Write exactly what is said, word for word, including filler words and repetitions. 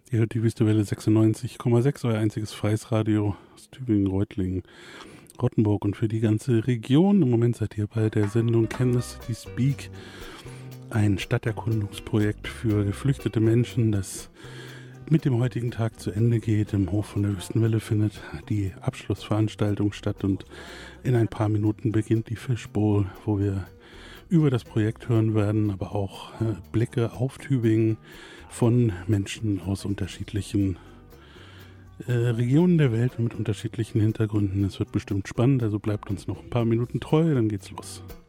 Ihr hört die Wüstewelle sechsundneunzig Komma sechs, euer einziges freies Radio aus Tübingen, Reutlingen, Rottenburg und für die ganze Region. Im Moment seid ihr bei der Sendung Can the City Speak, ein Stadterkundungsprojekt für geflüchtete Menschen, das mit dem heutigen Tag zu Ende geht. Im Hof von der Wüstenwelle findet die Abschlussveranstaltung statt und in ein paar Minuten beginnt die Fishbowl, wo wir über das Projekt hören werden, aber auch äh, Blicke auf Tübingen von Menschen aus unterschiedlichen äh, Regionen der Welt und mit unterschiedlichen Hintergründen. Es wird bestimmt spannend, also bleibt uns noch ein paar Minuten treu, dann geht's los.